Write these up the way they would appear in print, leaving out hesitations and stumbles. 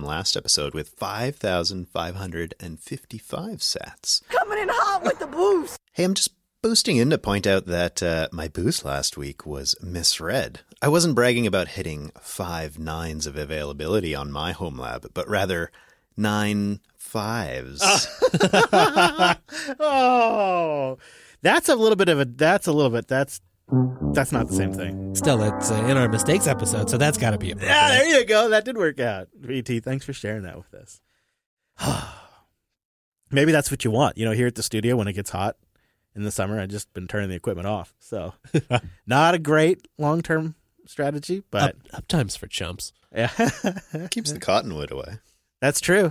last episode with 5,555 sats. Coming in hot with the boost. Hey, I'm just boosting in to point out that my boost last week was misread. I wasn't bragging about hitting 5 nines of availability on my home lab, but rather 9 5s. Oh, that's not the same thing. Still, it's in our mistakes episode, so that's got to be appropriate. Yeah, there you go. That did work out. VT, thanks for sharing that with us. Maybe that's what you want. You know, here at the studio when it gets hot in the summer, I've just been turning the equipment off. So not a great long-term strategy, but uptime's for chumps. Yeah. Keeps the cottonwood away. That's true.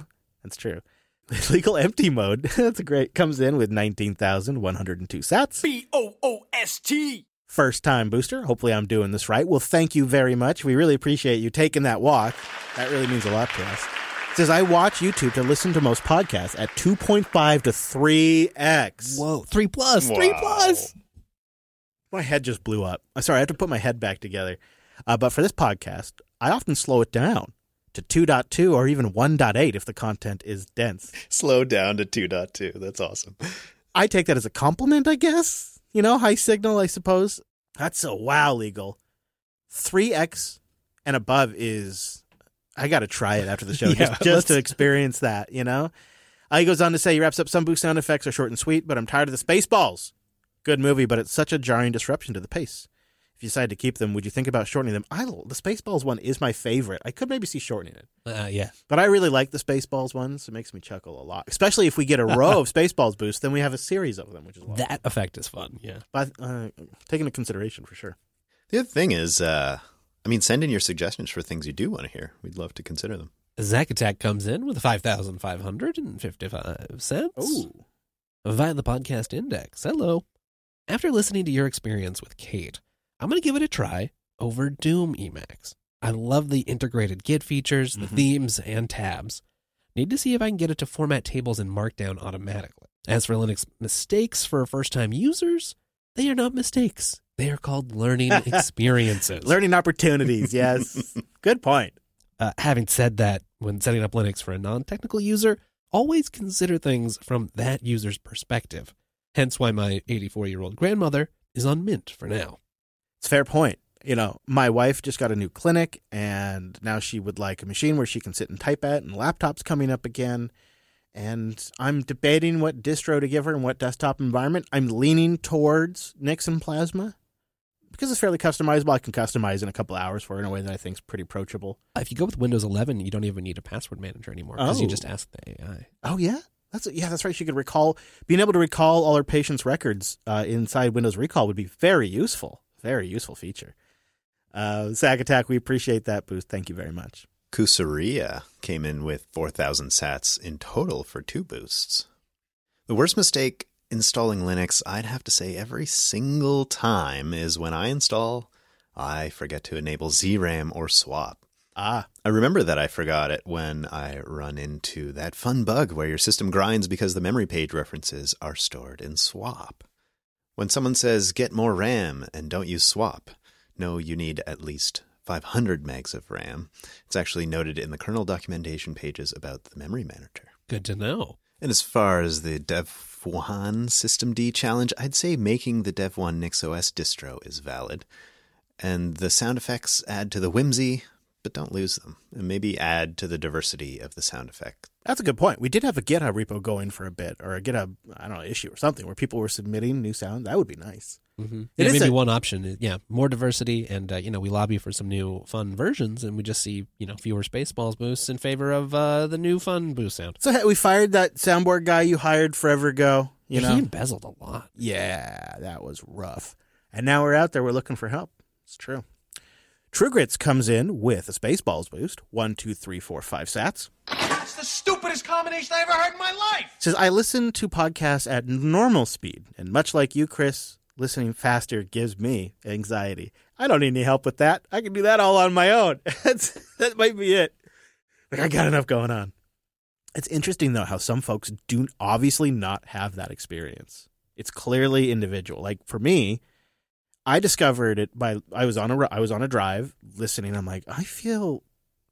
Legal empty mode. That's comes in with 19,102 sats. BOOST. First time booster. Hopefully I'm doing this right. Well, thank you very much. We really appreciate you taking that walk. That really means a lot to us. It says, I watch YouTube to listen to most podcasts at 2.5 to 3x. Whoa, 3+. Wow. 3+. My head just blew up. I'm sorry, I have to put my head back together. But for this podcast, I often slow it down to 2.2 or even 1.8 if the content is dense. Slow down to 2.2. That's awesome. I take that as a compliment, I guess. You know, high signal, I suppose. That's so wow legal. 3x and above is, I got to try it after the show just to experience that, you know? He goes on to say, he wraps up, some boost sound effects are short and sweet, but I'm tired of the Spaceballs. Good movie, but it's such a jarring disruption to the pace. If you decide to keep them, would you think about shortening them? The Spaceballs one is my favorite. I could maybe see shortening it. Yeah. But I really like the Spaceballs ones. It makes me chuckle a lot. Especially if we get a row of Spaceballs boosts, then we have a series of them, which is a lot. That effect is fun, yeah. But taking into consideration for sure. The other thing is, send in your suggestions for things you do want to hear. We'd love to consider them. Zack Attack comes in with 5,555 cents. Oh. Via the podcast index. Hello. After listening to your experience with Kate, I'm going to give it a try over Doom Emacs. I love the integrated Git features, the themes, and tabs. Need to see if I can get it to format tables in Markdown automatically. As for Linux mistakes for first-time users, they are not mistakes. They are called learning experiences. Learning opportunities, yes. Good point. Having said that, when setting up Linux for a non-technical user, always consider things from that user's perspective. Hence why my 84-year-old grandmother is on Mint for now. It's a fair point. You know, my wife just got a new clinic, and now she would like a machine where she can sit and type at, and laptop's coming up again. And I'm debating what distro to give her and what desktop environment. I'm leaning towards Nix and Plasma. Because it's fairly customizable, I can customize in a couple hours for her in a way that I think is pretty approachable. If you go with Windows 11, you don't even need a password manager anymore because you just ask the AI. Oh, yeah? That's right. She could being able to recall all her patients' records inside Windows Recall would be very useful. Very useful feature. Zack Attack, we appreciate that boost. Thank you very much. Kusaria came in with 4,000 sats in total for 2 boosts. The worst mistake installing Linux, I'd have to say every single time, is when I forget to enable ZRAM or swap. I remember that I forgot it when I run into that fun bug where your system grinds because the memory page references are stored in swap. When someone says, get more RAM and don't use swap, no, you need at least 500 megs of RAM. It's actually noted in the kernel documentation pages about the memory manager. Good to know. And as far as the Dev1 systemd challenge, I'd say making the Dev1 NixOS distro is valid. And the sound effects add to the whimsy, but don't lose them. And maybe add to the diversity of the sound effect. That's a good point. We did have a GitHub repo going for a bit, or a GitHub, issue or something, where people were submitting new sound. That would be nice. Mm-hmm. Yeah, maybe one option. Yeah, more diversity, and we lobby for some new fun versions, and we just see fewer Spaceballs boosts in favor of the new fun boost sound. So we fired that soundboard guy you hired forever ago. He embezzled a lot. Yeah, that was rough. And now we're out there. We're looking for help. It's true. True Grits comes in with a Spaceballs boost. 1, 2, 3, 4, 5 sats. That's the stupidest combination I ever heard in my life. Says, I listen to podcasts at normal speed, and much like you, Chris, listening faster gives me anxiety. I don't need any help with that. I can do that all on my own. That might be it. I got enough going on. It's interesting, though, how some folks do obviously not have that experience. It's clearly individual. Like, for me, I discovered it I was on a drive listening. I'm like, I feel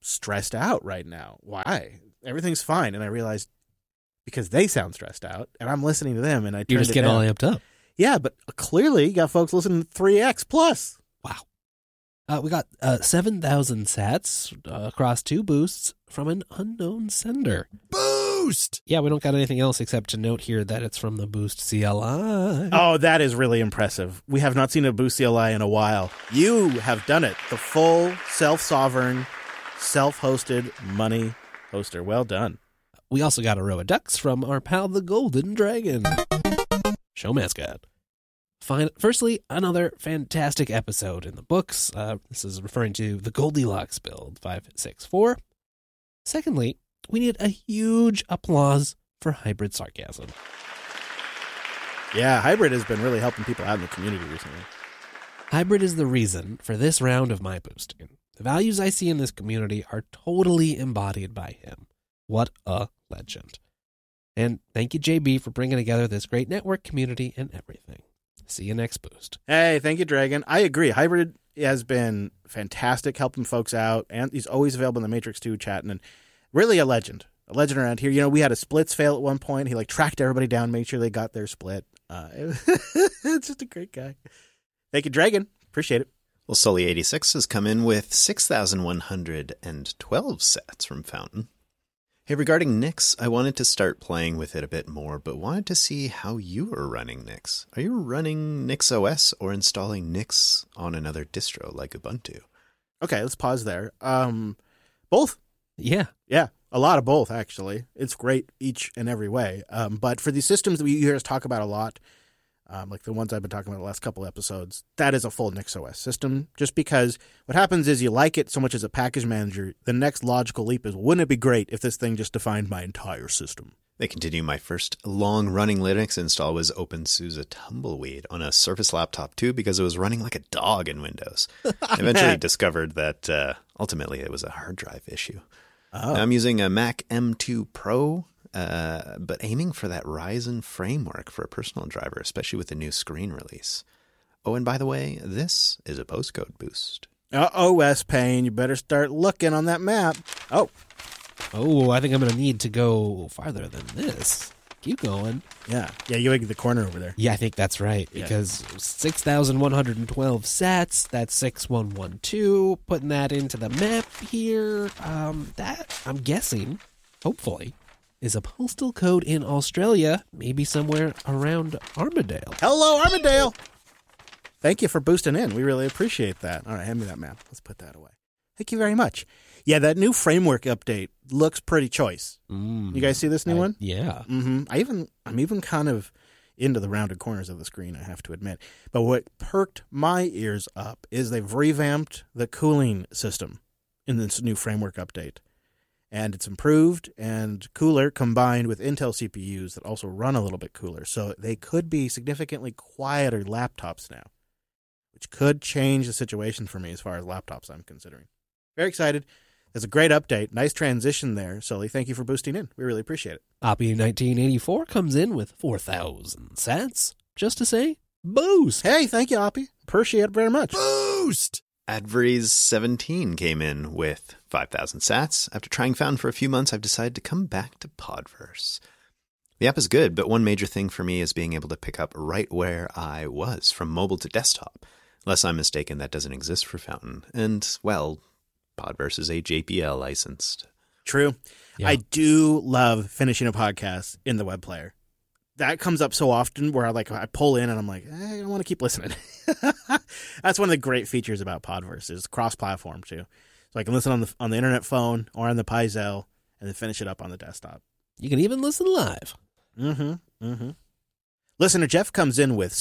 stressed out right now. Why? Everything's fine. And I realized because they sound stressed out, and I'm listening to them, and I You turned just it get all down. amped up. Yeah, but clearly you got folks listening to 3X plus. Wow. We got 7,000 sats across 2 boosts from an unknown sender. Boost! Yeah, we don't got anything else except to note here that it's from the Boost CLI. Oh, that is really impressive. We have not seen a Boost CLI in a while. You have done it. The full, self-sovereign, self-hosted money hoster. Well done. We also got a row of ducks from our pal the Golden Dragon. Show mascot. Firstly, another fantastic episode in the books. This is referring to the Goldilocks build 564. Secondly, we need a huge applause for Hybrid Sarcasm. Yeah, Hybrid has been really helping people out in the community recently. Hybrid is the reason for this round of my boosting. The values I see in this community are totally embodied by him. What a legend. And thank you, JB, for bringing together this great network community and everything. See you next boost. Hey, thank you, Dragon. I agree. Hybrid has been fantastic helping folks out, and he's always available in the Matrix 2 chatting, and really a legend. A legend around here. You know, we had a splits fail at one point. He tracked everybody down, made sure they got their split. It's just a great guy. Thank you, Dragon. Appreciate it. Well, Sully86 has come in with 6,112 sats from Fountain. Hey, regarding Nix, I wanted to start playing with it a bit more, but wanted to see how you are running Nix. Are you running Nix OS or installing Nix on another distro like Ubuntu? Okay, let's pause there. Both. Yeah. Yeah, a lot of both, actually. It's great each and every way. But for the systems that you hear us talk about a lot, like the ones I've been talking about the last couple episodes, that is a full NixOS system. Just because what happens is you like it so much as a package manager, the next logical leap is, wouldn't it be great if this thing just defined my entire system? They continue. My first long-running Linux install was OpenSUSE Tumbleweed on a Surface Laptop 2 because it was running like a dog in Windows. I eventually discovered that ultimately it was a hard drive issue. Oh. I'm using a Mac M2 Pro, but aiming for that Ryzen framework for a personal driver, especially with the new screen release. Oh, and by the way, this is a postcode boost. OS Payne, you better start looking on that map. Oh, I think I'm going to need to go farther than this. Keep going. yeah. Yeah, you make the corner over there. Yeah, I think that's right, Yeah. because 6,112 sats, that's 6112, putting that into the map here, that, I'm guessing, hopefully, is a postal code in Australia, maybe somewhere around Armadale. Hello, Armadale. Thank you for boosting in. We really appreciate that. All right, hand me that map. Let's put that away. Thank you very much. Yeah, that new framework update looks pretty choice. You guys see this new one? Yeah. Mm-hmm. I'm even kind of into the rounded corners of the screen, I have to admit. But what perked my ears up is they've revamped the cooling system in this new framework update. And it's improved and cooler combined with Intel CPUs that also run a little bit cooler. So they could be significantly quieter laptops now, which could change the situation for me as far as laptops I'm considering. Very excited. It's a great update. Nice transition there, Sully. Thank you for boosting in. We really appreciate it. Oppie 1984 comes in with 4,000 sats, just to say, boost. Hey, thank you, Oppie. Appreciate it very much. Boost! Advries17 came in with 5,000 sats. After trying Fountain for a few months, I've decided to come back to Podverse. The app is good, but one major thing for me is being able to pick up right where I was, from mobile to desktop. Unless I'm mistaken, that doesn't exist for Fountain. And, well, Podverse is a JPL licensed. True. Yeah. I do love finishing a podcast in the web player. That comes up so often where I pull in and I'm like, I want to keep listening. That's one of the great features about Podverse is cross-platform too. So I can listen on the internet phone or on the Pizel and then finish it up on the desktop. You can even listen live. Mm-hmm. Listener Jeff comes in with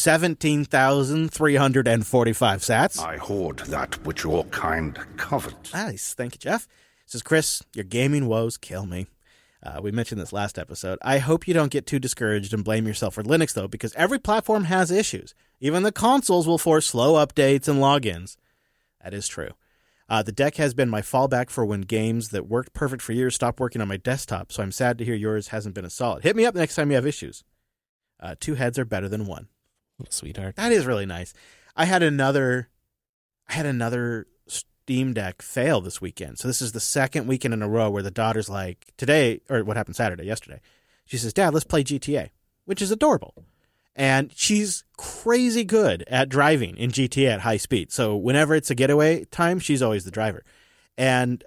17,345 sats. I hoard that which your kind covet. Nice. Thank you, Jeff. Says, Chris, your gaming woes kill me. We mentioned this last episode. I hope you don't get too discouraged and blame yourself for Linux, though, because every platform has issues. Even the consoles will force slow updates and logins. That is true. The deck has been my fallback for when games that worked perfect for years stopped working on my desktop, so I'm sad to hear yours hasn't been as solid. Hit me up next time you have issues. 2 heads are better than 1. Sweetheart. That is really nice. I had another Steam Deck fail this weekend. So this is the second weekend in a row where the daughter's like, today, or what happened yesterday, she says, Dad, let's play GTA, which is adorable. And she's crazy good at driving in GTA at high speed. So whenever it's a getaway time, she's always the driver. And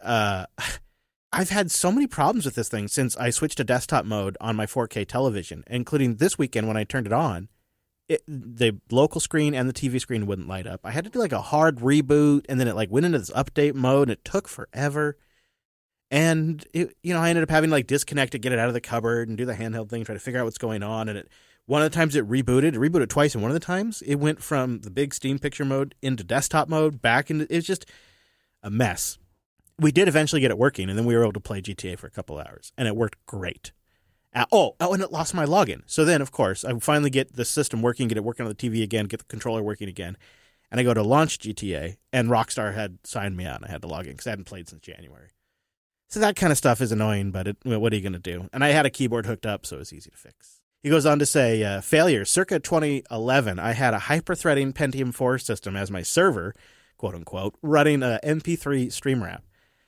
I've had so many problems with this thing since I switched to desktop mode on my 4K television, including this weekend when I turned it on. The local screen and the TV screen wouldn't light up. I had to do like a hard reboot, and then it like went into this update mode, and it took forever. And I ended up having to like disconnect it, get it out of the cupboard, and do the handheld thing, try to figure out what's going on. And one of the times it rebooted twice, and one of the times it went from the big Steam picture mode into desktop mode back into. It's just a mess. We did eventually get it working, and then we were able to play GTA for a couple hours, and it worked great. And it lost my login. So then, of course, I finally get the system working, get it working on the TV again, get the controller working again, and I go to launch GTA, and Rockstar had signed me out, and I had to log in because I hadn't played since January. So that kind of stuff is annoying, but what are you going to do? And I had a keyboard hooked up, so it was easy to fix. He goes on to say, failure. Circa 2011, I had a hyper-threading Pentium 4 system as my server, quote-unquote, running a MP3 stream wrap.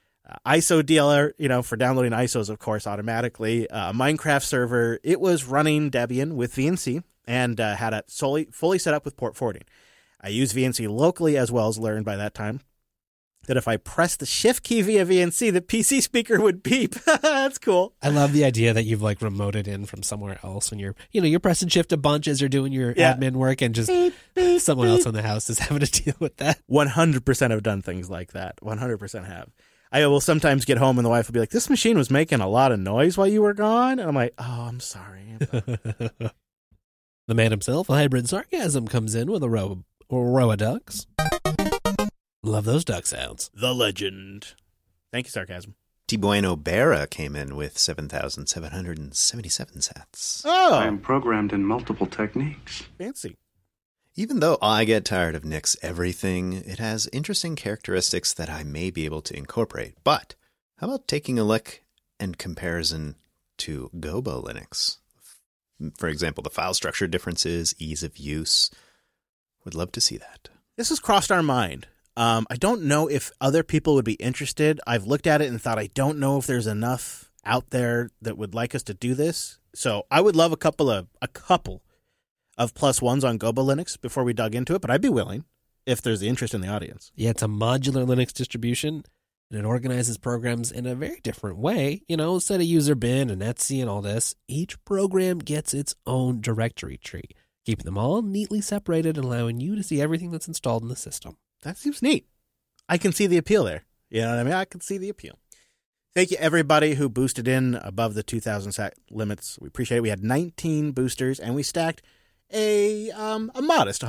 ISO DLR, for downloading ISOs, of course, automatically. Minecraft server, it was running Debian with VNC and had it fully set up with port forwarding. I used VNC locally as well as learned by that time that if I pressed the shift key via VNC, the PC speaker would beep. That's cool. I love the idea that you've like remoted in from somewhere else and you're pressing shift a bunch as you're doing your admin work and just beep, someone else in the house is having to deal with that. 100% have done things like that. 100% have. I will sometimes get home and the wife will be like, this machine was making a lot of noise while you were gone. And I'm like, oh, I'm sorry. The man himself, Hybrid Sarcasm, comes in with a row of ducks. Love those duck sounds. The legend. Thank you, Sarcasm. T. Bueno Berra came in with 7,777 sats. Oh. I am programmed in multiple techniques. Fancy. Even though I get tired of Nick's everything, it has interesting characteristics that I may be able to incorporate. But how about taking a look and comparison to Gobo Linux? For example, the file structure differences, ease of use. Would love to see that. This has crossed our mind. I don't know if other people would be interested. I've looked at it and thought, I don't know if there's enough out there that would like us to do this. So I would love a couple of +1s on Gobo Linux before we dug into it, but I'd be willing if there's the interest in the audience. Yeah, it's a modular Linux distribution, and it organizes programs in a very different way. Instead of user bin and Etsy and all this, each program gets its own directory tree, keeping them all neatly separated and allowing you to see everything that's installed in the system. That seems neat. I can see the appeal there. You know what I mean? I can see the appeal. Thank you, everybody who boosted in above the 2,000 sat limits. We appreciate it. We had 19 boosters, and we stacked a modest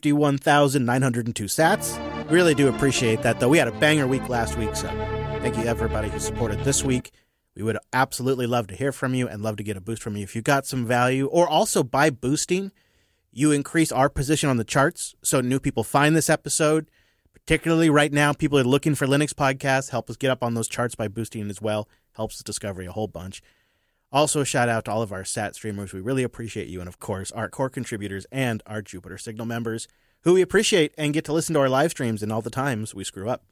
151,902 sats. We really do appreciate that, though. We had a banger week last week, so thank you everybody who supported this week. We would absolutely love to hear from you and love to get a boost from you if you got some value. Or also by boosting, you increase our position on the charts so new people find this episode. Particularly right now, people are looking for Linux podcasts. Help us get up on those charts by boosting as well. Helps us discovery a whole bunch. Also, a shout out to all of our SAT streamers. We really appreciate you. And, of course, our core contributors and our Jupiter Signal members who we appreciate and get to listen to our live streams and all the times we screw up.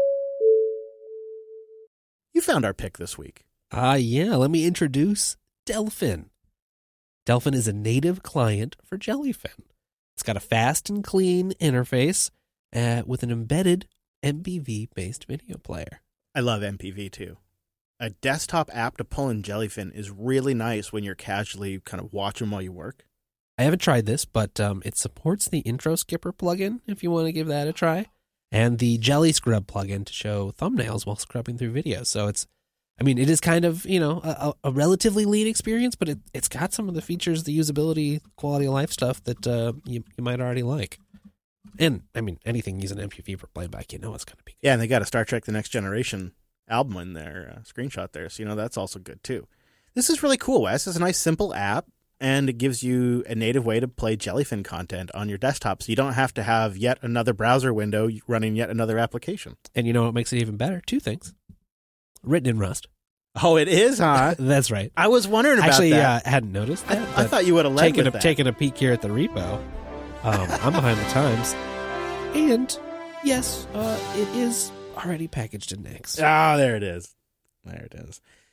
You found our pick this week. Yeah. Let me introduce Delphin. Delphin is a native client for Jellyfin. It's got a fast and clean interface with an embedded MPV-based video player. I love MPV, too. A desktop app to pull in Jellyfin is really nice when you're casually kind of watching while you work. I haven't tried this, but it supports the Intro Skipper plugin, if you want to give that a try, and the Jelly Scrub plugin to show thumbnails while scrubbing through videos. So it is kind of, a relatively lean experience, but it's got some of the features, the usability, quality of life stuff that you might already like. And, anything using MPV for playback, it's going to be good. Yeah, and they got a Star Trek The Next Generation album in their screenshot there, so, that's also good, too. This is really cool, Wes. It's a nice, simple app, and it gives you a native way to play Jellyfin content on your desktop, so you don't have to have yet another browser window running yet another application. And what makes it even better? Two things. Written in Rust. Oh, it is, huh? That's right. I was wondering about that. Actually, I hadn't noticed that. I thought you would have led with that. Taking a peek here at the repo. I'm behind the times. And, yes, it is already packaged in Nix. Ah, there it is. There it is.